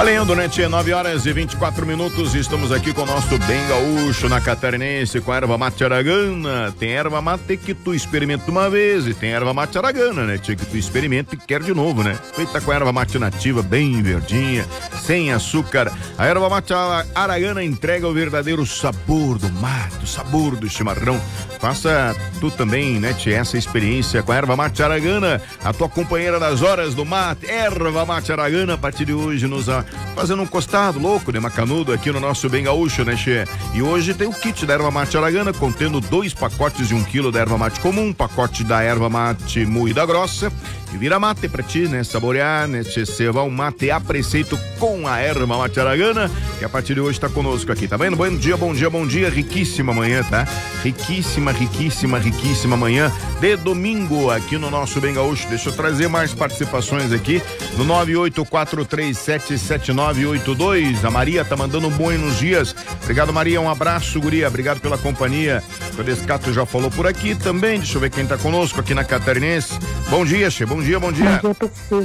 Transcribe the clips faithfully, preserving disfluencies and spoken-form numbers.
Valendo, né, tia? nove horas e vinte e quatro minutos, estamos aqui com o nosso Bem Gaúcho na Catarinense, com a erva mate aragana. Tem erva mate que tu experimenta uma vez e tem erva mate aragana, né, tia? Que tu experimenta e quer de novo, né? Feita com a erva mate nativa, bem verdinha, sem açúcar. A erva mate aragana entrega o verdadeiro sabor do mato, o sabor do chimarrão. Faça tu também, né, tia, essa experiência com a erva mate aragana, a tua companheira das horas do mate. Erva mate aragana, a partir de hoje nos a, fazendo um costado louco, né, macanudo aqui no nosso Bem Gaúcho, né, che? E hoje tem o kit da erva mate aragana, contendo dois pacotes de um quilo da erva mate comum, um pacote da erva mate moída grossa, e vira mate pra ti, né, saborear, né, che, cevar um mate a preceito com a erva mate aragana, que a partir de hoje tá conosco aqui, tá vendo? Bom dia, bom dia, bom dia, riquíssima manhã, tá? Riquíssima, riquíssima, riquíssima manhã de domingo aqui no nosso Bem Gaúcho. Deixa eu trazer mais participações aqui no nove oito quatro três sete sete nove oito dois. A Maria tá mandando um buenos dias. Obrigado, Maria, um abraço, guria, obrigado pela companhia. O Descato já falou por aqui também. Deixa eu ver quem tá conosco aqui na Catarinense. Bom dia, che, bom dia, bom dia. Bom dia, P C.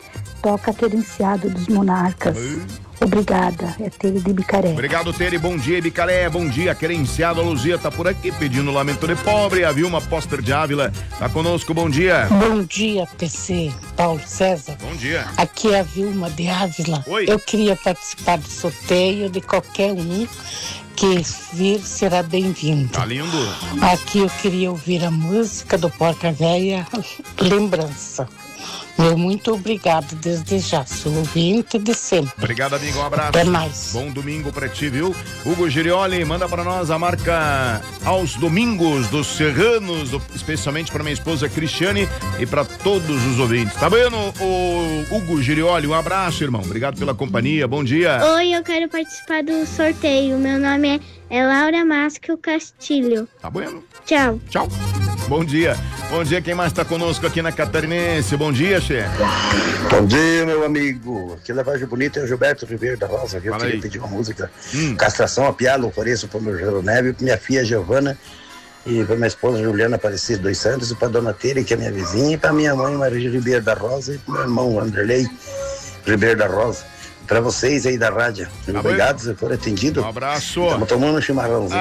Toca Querenciado dos Monarcas. Oi. Obrigada, é Tere de Bicaré. Obrigado, Tere, bom dia, Bicaré, bom dia, Querenciado. A Luzia tá por aqui pedindo lamento de pobre. A Vilma Poster de Ávila tá conosco, bom dia. Bom dia, P C, Paulo César. Bom dia. Aqui é a Vilma de Ávila. Oi. Eu queria participar do sorteio de qualquer um que vir será bem-vindo. Tá lindo. Aqui eu queria ouvir a música do Porca Véia, Lembrança. Meu muito obrigado desde já, sou ouvinte de sempre. Obrigado, amigo, um abraço. Até mais. Bom domingo pra ti, viu? Hugo Girioli, manda pra nós a marca Aos Domingos dos Serranos, especialmente pra minha esposa Cristiane e pra todos os ouvintes. Tá vendo, o Hugo Girioli? Um abraço, irmão. Obrigado pela companhia, bom dia. Oi, eu quero participar do sorteio. Meu nome é, é Laura Masco Castilho. Tá bueno? Tchau. Tchau. Bom dia. Bom dia, quem mais tá conosco aqui na Catarinense? Bom dia, che. Bom dia, meu amigo. Aqui na Vargem Bonita é o Gilberto Ribeiro da Rosa. Eu queria pedir uma música. Hum. Castração a Pialo, ofereço para o meu Gelo Neve, para minha filha Giovana e para minha esposa Juliana Aparecida dos Santos e para dona Tere, que é minha vizinha, e para minha mãe Maria Ribeiro da Rosa e para meu irmão Anderlei Ribeiro da Rosa. Pra vocês aí da rádio. Tá obrigado, se for atendido. Um abraço. Estamos tomando um chimarrãozinho.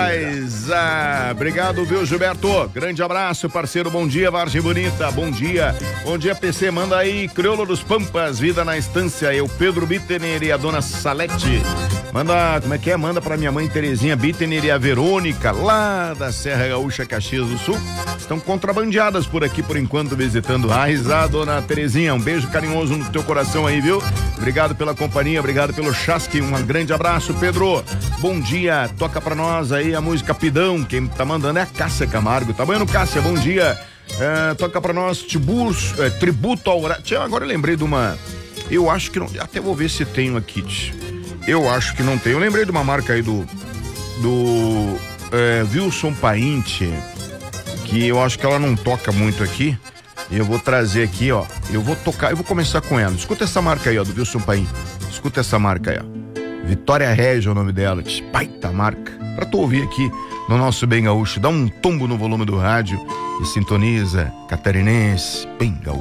Aiza. Obrigado, viu, Gilberto? Grande abraço, parceiro. Bom dia, Vargem Bonita. Bom dia. Bom dia, P C. Manda aí, Crioulo dos Pampas, Vida na Estância. Eu, Pedro Bittener e a dona Salete. Manda, como é que é? Manda pra minha mãe Terezinha Bittener e a Verônica, lá da Serra Gaúcha, Caxias do Sul. Estão contrabandeadas por aqui, por enquanto, visitando. Aiza, dona Terezinha. Um beijo carinhoso no teu coração aí, viu? Obrigado pela companhia. Obrigado pelo chasque, um grande abraço, Pedro. Bom dia, toca pra nós aí a música Pidão. Quem tá mandando é a Cássia Camargo. Tá vendo, Cássia? Bom dia. É, toca pra nós tibur, é, Tributo ao Horário. Tia, agora eu lembrei de uma. Eu acho que não. Até vou ver se tenho aqui. Tia. Eu acho que não tenho. Eu lembrei de uma marca aí do. Do. É, Wilson Painte. Que eu acho que ela não toca muito aqui. Eu vou trazer aqui, ó. Eu vou tocar, eu vou começar com ela. Escuta essa marca aí, ó, do Wilson Paim. Escuta essa marca aí, ó. Vitória Régia é o nome dela. Baita marca. Pra tu ouvir aqui no nosso Bem Gaúcho. Dá um tombo no volume do rádio e sintoniza Catarinense Bem Gaúcho.